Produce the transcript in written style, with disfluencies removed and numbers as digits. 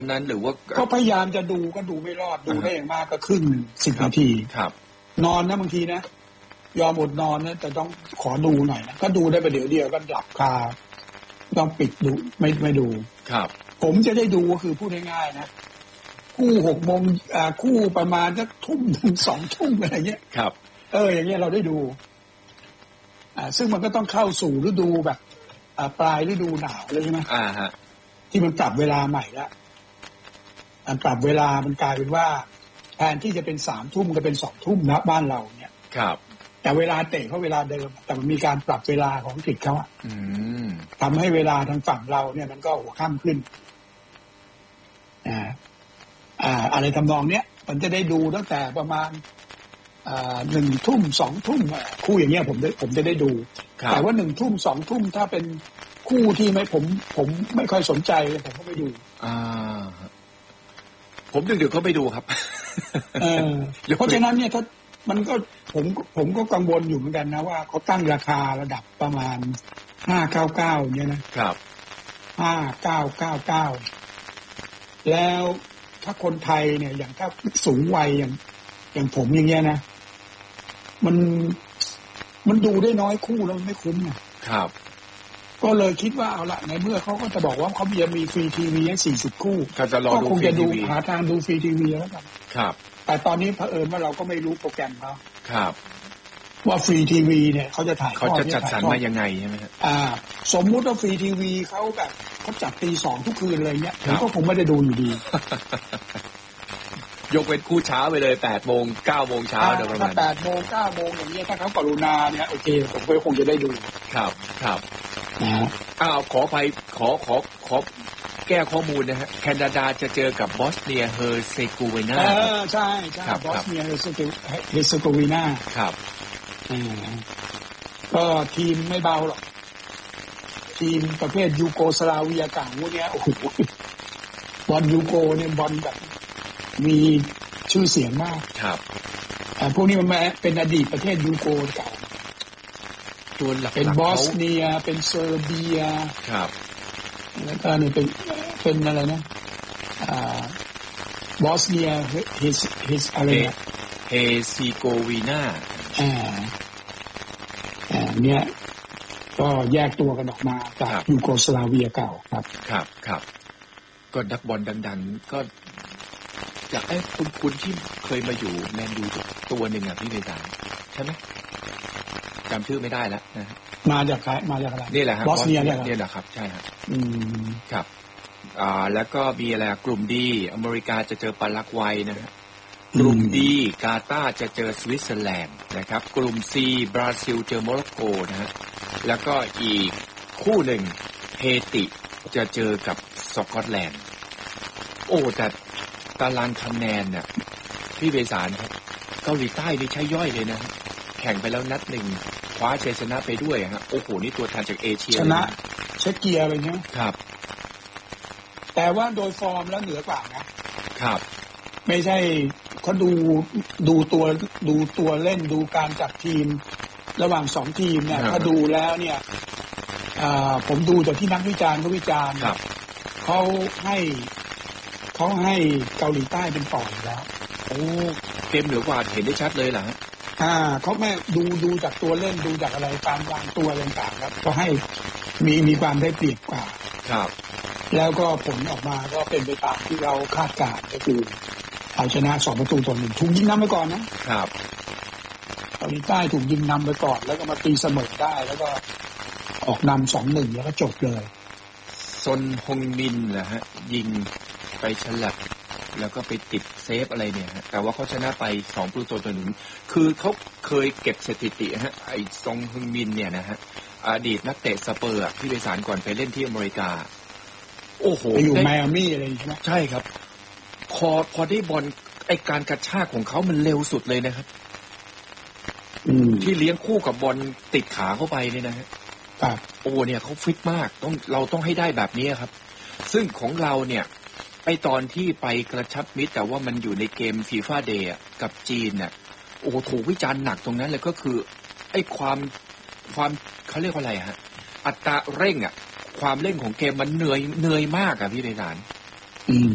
นั้นหรือว่าก็พยายามจะดูก็ดูไม่รอดดูได้อย่างมากก็ครึ่ง10 นาทีครับนอนนะบางทีนะยอมอดนอนนะแต่ต้องขอดูหน่อยนะก็ดูได้ไปเดี๋ยวเดียวก็หลับคาต้องปิดดูไม่ดูครับผมจะได้ดูก็คือพูดง่ายๆนะคู่6 โมงคู่ประมาณสักทุ่มถึง2 ทุ่มอะไรเงี้ยครับอย่างเงี้ยเราได้ดูซึ่งมันก็ต้องเข้าสู่ฤดูแบบปลายฤดูหนาวเลยใช่ไหมฮะที่มันปรับเวลาใหม่ละปรับเวลามันกลายเป็นว่าแทนที่จะเป็น3 ทุ่มก็เป็น2 ทุ่มนะบ้านเราเนี่ยครับแต่เวลาเตะเขาเวลาเดิมแต่มันมีการปรับเวลาของอังกฤษเขาทำให้เวลาทางฝั่งเราเนี่ยมันก็หัวค่ำขึ้นอะไรทำนองเนี้ยมันจะได้ดูตั้งแต่ประมาณ1 ทุ่ม 2 ทุ่มคู่อย่างเงี้ยผมจะได้ดูแต่ว่า1 ทุ่ม 2 ทุ่มถ้าเป็นคู่ที่ผมไม่ค่อยสนใจผมก็ไม่ดูผมดึกๆก็ไปดูครับเพราะฉะนั้นเนี่ยถ้ามันก็ผมก็กังวลอยู่เหมือนกันนะว่าเขาตั้งราคาระดับประมาณ599เนี่ยนะครับ 5999แล้วถ้าคนไทยเนี่ยอย่างถ้าสูงวัยอย่างผมอย่างเงี้ยนะมันดูได้น้อยคู่แล้วไม่คุ้มครับก็เลยคิดว่าเอาละในเมื่อเขาก็จะบอกว่าเขาจะมีฟรีทีวีให้40 คู่ก็คงจะดูหาทางดูฟรีทีวีแล้วกันครับแต่ตอนนี้เผอิญว่าเราก็ไม่รู้โปรแกรมเขาครับว่าฟรีทีวีเนี่ยเขาจะถ่ายเขาจะจัดสรรมายังไงใช่ไหมครับสมมุติว่าฟรีทีวีเขาแบบเขาจัดตี 2ทุกคืนเลยเนี่ยผมก็คงไม่ได้ดูอยู่ดียกเป็นคู่เช้าไปเลย8 โมง 9 โมงเช้าโดยประมาณ 8 โมง 9 โมงอย่างเงี้ยถ้าเขากรุณาเนี่ยโอเคผมก็คงจะได้ดูครับขอไปขอแก้ข้อมูลนะฮะแคนาดาจะเจอกับบอสเนียเฮอร์เซโกวีนาใช่บอสเนียเฮอร์เซโกวีนาครับก็ทีมไม่เบาหรอกทีมประเภทยูโกสลาเวียเก่าพวกเนี้ยโอ้โหบอลยูโกเนี่ยบอลแบบมีชื่อเสียงมากครับพวกนี้มันเป็นอดีตประเทศยูโกเก่าตัวหลักเป็นบอสเนียเป็นเซอร์เบียครับแล้วก็นี่เป็นอะไรนะบอสเนียอะไรเฮซิโกวีนาเนี่ยก็แยกตัวกันออกมาจากยูโกสลาเวียเก่าครับก็นักบอลดังๆก็อยากให้คุณที่เคยมาอยู่แมนยูตัวหนึ่งพี่เมธาใช่ไหมจำชื่อไม่ได้แล้วนะมาจากอะไรนี่แหละครับบอสเนียเนี่ยแหละครับใช่ครับครับแล้วก็มีอะไรกลุ่มดีอเมริกาจะเจอปารากวัยนะฮะกลุ่มดีกาตาร์จะเจอสวิตเซอร์แลนด์นะครับกลุ่มซีบราซิลเจอโมร็อกโกนะฮะแล้วก็อีกคู่หนึ่งเฮติจะเจอกับสกอตแลนด์โอ้แต่ตารางคะแนนเนี่ยพี่เบสารครับเกาหลีใต้นี่ใช้ย่อยเลยนะแข่งไปแล้วนัดหนึ่งคว้าชัยชนะไปด้วยฮะโอ้โหนี่ตัวแทนจากเอเชียชนะเช็กเกียอะไรเงี้ยครับแต่ว่าโดยฟอร์มแล้วเหนือกว่านะครับไม่ใช่เขาดูตัวเล่นดูการจัดทีมระหว่าง2 ทีมเนี่ยถ้าดูแล้วเนี่ยผมดูจากที่นักวิจารณ์เขาวิจารณ์เขาให้เกาหลีใต้เป็นต่อแล้วโอ้เกมเหนือกว่าเห็นได้ชัดเลยเหรอเขาแม่ดูจากตัวเล่นดูจากอะไรการวางตัวต่างๆครับก็ให้มีความได้เปรียบกว่าครับแล้วก็ผลออกมาก็เป็นไปตามที่เราคาดการณ์ก็คือเอาชนะ2-1ถูกยิงนำไปก่อนนะครับเกาหลีใต้ถูกยิงนำไปก่อนแล้วก็มาตีเสมอได้แล้วก็ออกนำ 2-1แล้วก็จบเลยซนฮงมินเหรอฮะยิงไปฉลับแล้วก็ไปติดเซฟอะไรเนี่ยฮะแต่ว่าเขาชนะไป2-1คือเขาเคยเก็บสถิติฮะไอ้ซงฮงมินเนี่ยนะฮะอดีตนักเตะสเปอร์ที่ไปสารก่อนไปเล่นที่อเมริกาโอ้โหอยู่ไมอามี่อะไรใช่ไหมใช่ครับพอได้บอลไอ้การกระชากของเขามันเร็วสุดเลยนะครับที่เลี้ยงคู่กับบอลติดขาเข้าไปเนี่ยนะฮะโอ้เนี่ยเขาฟิตมากเราต้องให้ได้แบบนี้ครับซึ่งของเราเนี่ยไอตอนที่ไปกระชับมิตรแต่ว่ามันอยู่ในเกมฟีฟ่าเดย์กับจีนเนี่ยโอ้ถูกวิจารณ์หนักตรงนั้นเลยก็คือไอความเขาเรียกว่าอะไรฮะอัตราเร่งความเร่งของเกมมันเหนื่อยมากพี่ในฐาน